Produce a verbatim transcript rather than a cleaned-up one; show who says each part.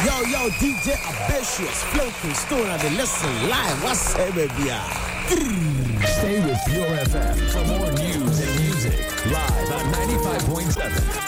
Speaker 1: Yo, yo, D J Ambitious, floating, stone at the listen live. What's up, baby?
Speaker 2: Stay with Pure F M for more news and music live on ninety-five point seven.